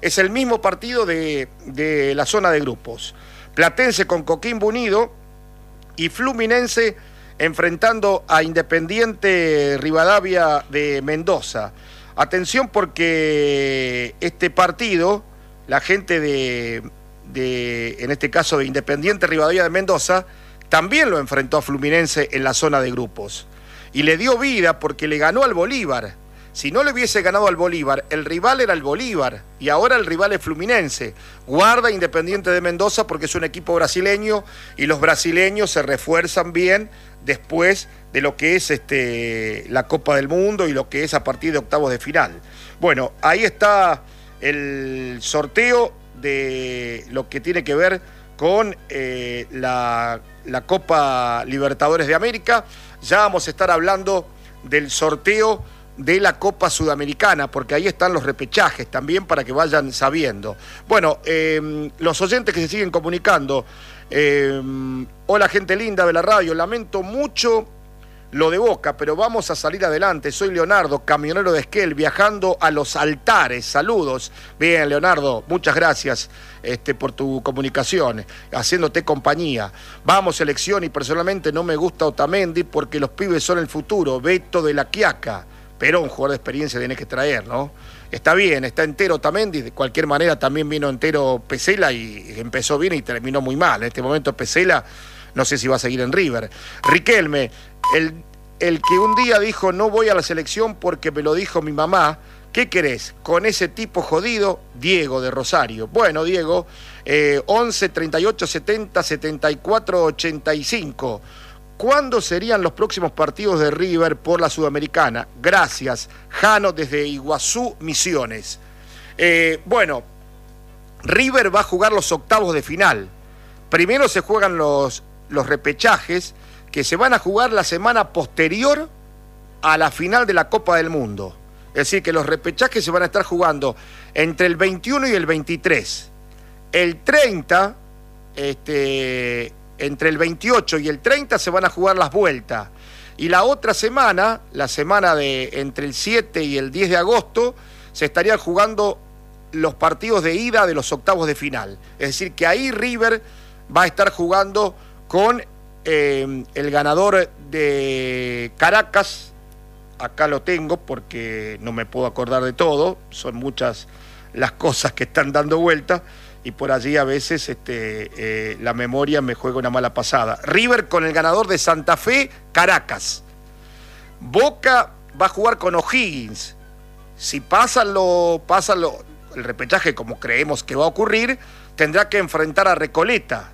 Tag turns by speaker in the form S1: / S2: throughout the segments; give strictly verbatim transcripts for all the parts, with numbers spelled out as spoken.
S1: Es el mismo partido de, de la zona de grupos. Platense con Coquimbo Unido y Fluminense enfrentando a Independiente Rivadavia de Mendoza. Atención porque este partido, la gente de, de, en este caso de Independiente Rivadavia de Mendoza, también lo enfrentó a Fluminense en la zona de grupos. Y le dio vida porque le ganó al Bolívar. Si no le hubiese ganado al Bolívar, el rival era el Bolívar y ahora el rival es Fluminense. Guarda Independiente de Mendoza porque es un equipo brasileño y los brasileños se refuerzan bien después de lo que es este, la Copa del Mundo y lo que es a partir de octavos de final. Bueno, ahí está el sorteo de lo que tiene que ver con eh, la, la Copa Libertadores de América. Ya vamos a estar hablando del sorteo de la Copa Sudamericana, porque ahí están los repechajes también para que vayan sabiendo. Bueno, eh, los oyentes que se siguen comunicando, eh, hola gente linda de la radio, lamento mucho lo de Boca, pero vamos a salir adelante. Soy Leonardo, camionero de Esquel, viajando a Los Altares. Saludos. Bien, Leonardo, muchas gracias este, por tu comunicación, haciéndote compañía. Vamos, selección, y personalmente no me gusta Otamendi porque los pibes son el futuro. Beto de la Quiaca. Pero un jugador de experiencia tenés que traer, ¿no? Está bien, está entero Otamendi, de cualquier manera también vino entero Pesela y empezó bien y terminó muy mal. En este momento Pesela no sé si va a seguir en River. Riquelme, el, el que un día dijo no voy a la selección porque me lo dijo mi mamá, ¿qué querés? Con ese tipo jodido, Diego de Rosario. Bueno, Diego, eh, once, treinta y ocho, setenta, setenta y cuatro, ochenta y cinco. ¿Cuándo serían los próximos partidos de River por la Sudamericana? Gracias, Jano desde Iguazú, Misiones. Eh, bueno, River va a jugar los octavos de final. Primero se juegan los, los repechajes que se van a jugar la semana posterior a la final de la Copa del Mundo. Es decir, que los repechajes se van a estar jugando entre el veintiuno y el veintitrés. El treinta, este... entre el veintiocho y el treinta se van a jugar las vueltas. Y la otra semana, la semana de entre el siete y el diez de agosto, se estarían jugando los partidos de ida de los octavos de final. Es decir, que ahí River va a estar jugando con eh, el ganador de Caracas. Acá lo tengo porque no me puedo acordar de todo. Son muchas las cosas que están dando vuelta. Y por allí a veces este, eh, la memoria me juega una mala pasada. River con el ganador de Santa Fe, Caracas. Boca va a jugar con O'Higgins. Si pasan lo, pasan lo, el repechaje como creemos que va a ocurrir, tendrá que enfrentar a Recoleta.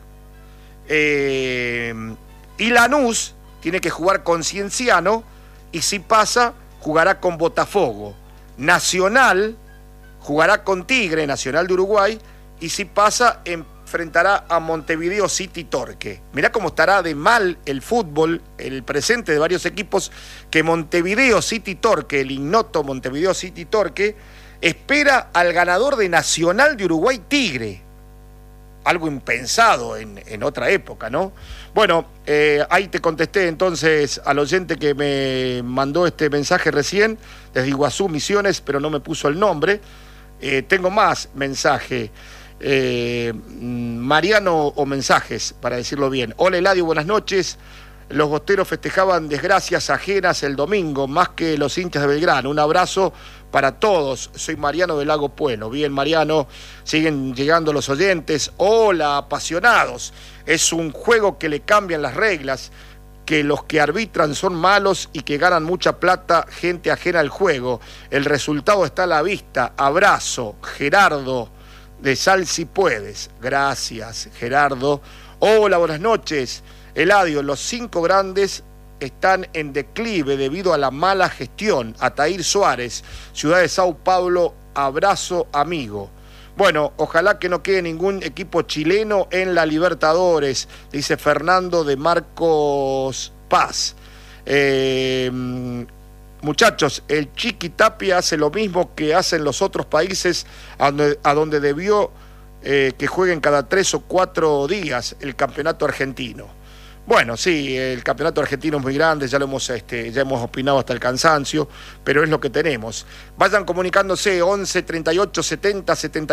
S1: Eh, y Lanús tiene que jugar con Cienciano y si pasa, jugará con Botafogo. Nacional jugará con Tigre, Nacional de Uruguay, y si pasa, enfrentará a Montevideo City Torque. Mirá cómo estará de mal el fútbol, el presente de varios equipos, que Montevideo City Torque, el ignoto Montevideo City Torque, espera al ganador de Nacional de Uruguay Tigre. Algo impensado en, en otra época, ¿no? Bueno, eh, ahí te contesté entonces al oyente que me mandó este mensaje recién, desde Iguazú, Misiones, pero no me puso el nombre. Eh, tengo más mensaje. Eh, Mariano o mensajes, para decirlo bien. Hola Eladio, buenas noches. Los bosteros festejaban desgracias ajenas el domingo, más que los hinchas de Belgrano. Un abrazo para todos. Soy Mariano del Lago Puelo. Bien, Mariano, siguen llegando los oyentes. Hola, apasionados. Es un juego que le cambian las reglas, que los que arbitran son malos y que ganan mucha plata, gente ajena al juego. El resultado está a la vista. Abrazo, Gerardo de Sal si puedes. Gracias, Gerardo. Hola, buenas noches. Eladio, los cinco grandes están en declive debido a la mala gestión. Ataír Suárez, Ciudad de Sao Paulo, abrazo amigo. Bueno, ojalá que no quede ningún equipo chileno en la Libertadores, dice Fernando de Marcos Paz. Eh, muchachos, el Chiqui Tapia hace lo mismo que hacen los otros países a donde, a donde debió eh, que jueguen cada tres o cuatro días el campeonato argentino. Bueno, sí, el campeonato argentino es muy grande, ya lo hemos, este, ya hemos opinado hasta el cansancio, pero es lo que tenemos. Vayan comunicándose once, treinta y ocho, setenta, setenta